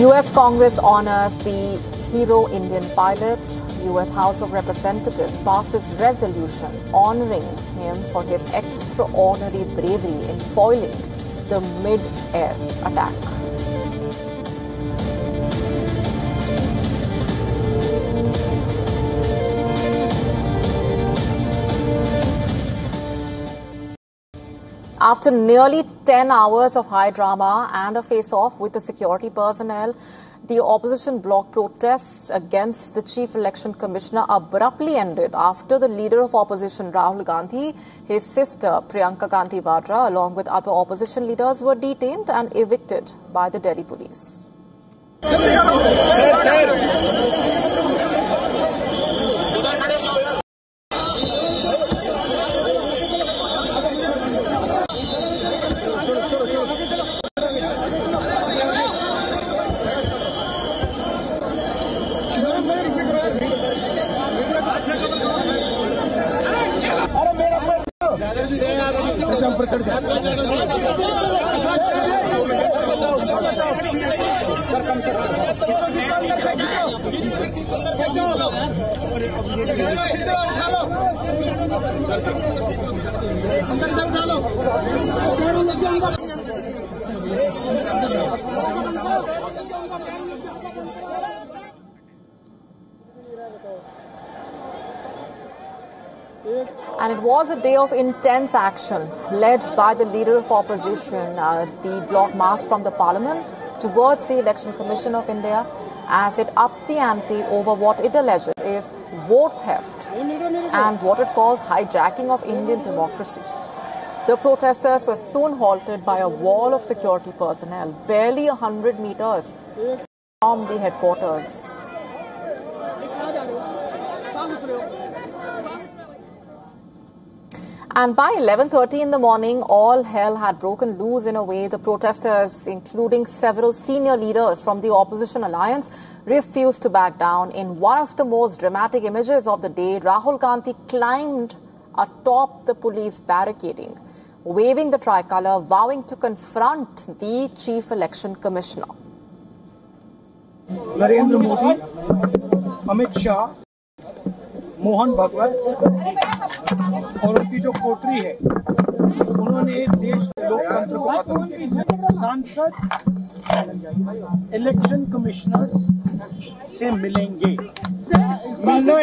US Congress honors the hero Indian pilot. US House of Representatives passes resolution honoring him for his extraordinary bravery in foiling the mid-air attack. After nearly 10 hours of high drama and a face-off with the security personnel, the opposition bloc protests against the Chief Election Commissioner abruptly ended after the leader of opposition Rahul Gandhi, his sister Priyanka Gandhi Vadra, along with other opposition leaders were detained and evicted by the Delhi police. And it was a day of intense action led by the leader of opposition. The bloc marched from the parliament towards the Election Commission of India as it upped the ante over what it alleges is vote theft and what it calls hijacking of Indian democracy. The protesters were soon halted by a wall of security personnel, barely 100 meters from the headquarters. And by 11:30 in the morning, all hell had broken loose in a way. The protesters, including several senior leaders from the opposition alliance, refused to back down. In one of the most dramatic images of the day, Rahul Gandhi climbed atop the police barricading, waving the tricolour, vowing to confront the Chief Election Commissioner. Narendra Modi, Amit Shah, Mohan भगवत और उनकी जो कोटरी है, उन्होंने देश के लोकतंत्र को खत्म किया। सांसद इलेक्शन कमिश्नर्स से मिलेंगे।